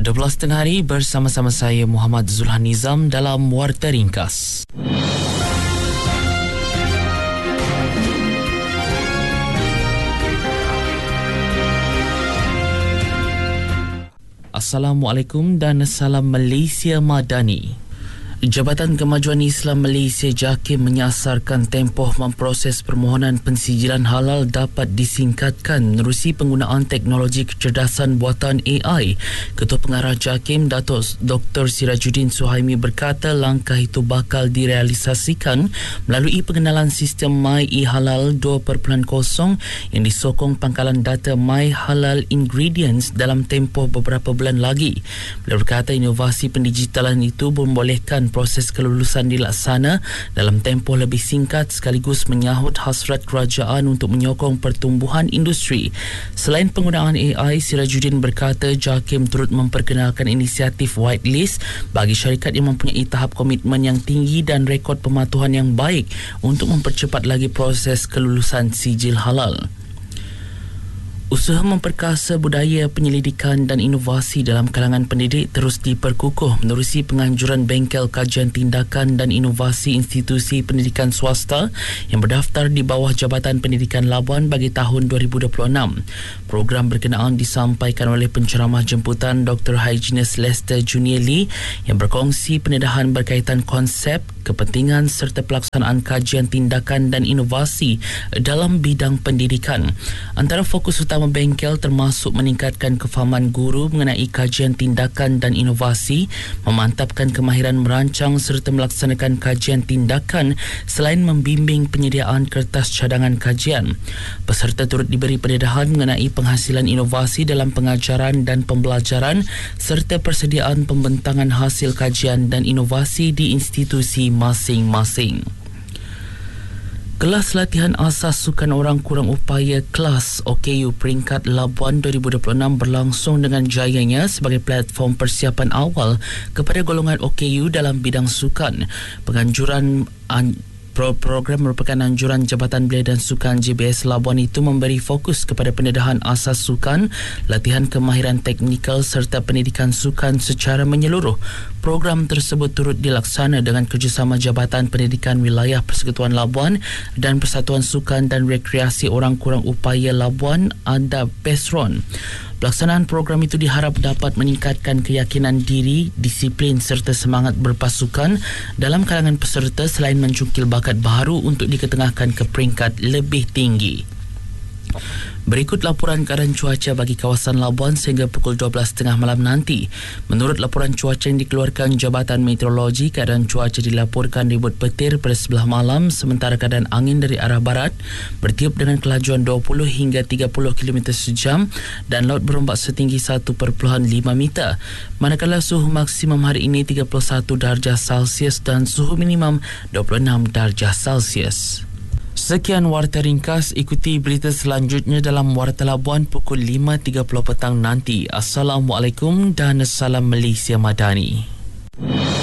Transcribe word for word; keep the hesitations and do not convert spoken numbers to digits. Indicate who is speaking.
Speaker 1: dua belas tengah hari bersama-sama saya Muhammad Zulhan Nizam dalam Warta Ringkas. Assalamualaikum dan salam Malaysia Madani. Jabatan Kemajuan Islam Malaysia JAKIM menyasarkan tempoh memproses permohonan pensijilan halal dapat disingkatkan menerusi penggunaan teknologi kecerdasan buatan A I. Ketua Pengarah JAKIM Datuk Doktor Sirajuddin Suhaimi berkata langkah itu bakal direalisasikan melalui pengenalan sistem My E-Halal dua titik kosong yang disokong pangkalan data My Halal Ingredients dalam tempoh beberapa bulan lagi. Beliau berkata inovasi pendigitalan itu membolehkan proses kelulusan dilaksana dalam tempoh lebih singkat sekaligus menyahut hasrat kerajaan untuk menyokong pertumbuhan industri. Selain penggunaan A I, Sirajuddin berkata JAKIM turut memperkenalkan inisiatif whitelist bagi syarikat yang mempunyai tahap komitmen yang tinggi dan rekod pematuhan yang baik untuk mempercepat lagi proses kelulusan sijil halal. Usaha memperkasa budaya penyelidikan dan inovasi dalam kalangan pendidik terus diperkukuh menerusi penganjuran Bengkel Kajian Tindakan dan Inovasi Institusi Pendidikan Swasta yang berdaftar di bawah Jabatan Pendidikan Labuan bagi tahun dua ribu dua puluh enam. Program berkenaan disampaikan oleh penceramah jemputan Doktor Hyginus Lester Junior Lee yang berkongsi pendedahan berkaitan konsep, kepentingan serta pelaksanaan kajian tindakan dan inovasi dalam bidang pendidikan. Antara fokus utama bengkel termasuk meningkatkan kefahaman guru mengenai kajian tindakan dan inovasi, memantapkan kemahiran merancang serta melaksanakan kajian tindakan selain membimbing penyediaan kertas cadangan kajian. Peserta turut diberi pendedahan mengenai penghasilan inovasi dalam pengajaran dan pembelajaran serta persediaan pembentangan hasil kajian dan inovasi di institusi masing-masing. Kelas latihan asas sukan orang kurang upaya kelas O K U peringkat Labuan dua ribu dua puluh enam berlangsung dengan jayanya sebagai platform persiapan awal kepada golongan O K U dalam bidang sukan. Penganjuran an- Program merupakan anjuran Jabatan Belia dan Sukan J B S Labuan itu memberi fokus kepada pendedahan asas sukan, latihan kemahiran teknikal serta pendidikan sukan secara menyeluruh. Program tersebut turut dilaksana dengan kerjasama Jabatan Pendidikan Wilayah Persekutuan Labuan dan Persatuan Sukan dan Rekreasi Orang Kurang Upaya Labuan ada PESRON. Pelaksanaan program itu diharap dapat meningkatkan keyakinan diri, disiplin serta semangat berpasukan dalam kalangan peserta selain mencungkil bakat baru untuk diketengahkan ke peringkat lebih tinggi. Berikut laporan keadaan cuaca bagi kawasan Labuan sehingga pukul dua belas tiga puluh malam nanti. Menurut laporan cuaca yang dikeluarkan Jabatan Meteorologi, keadaan cuaca dilaporkan ribut petir pada sebelah malam sementara keadaan angin dari arah barat bertiup dengan kelajuan dua puluh hingga tiga puluh kilometer sejam dan laut berombak setinggi satu perpuluhan lima meter. Manakala suhu maksimum hari ini tiga puluh satu darjah Celsius dan suhu minimum dua puluh enam darjah Celsius. Sekian Warta Ringkas, ikuti berita selanjutnya dalam Warta Labuan pukul lima tiga puluh petang nanti. Assalamualaikum dan salam Malaysia Madani.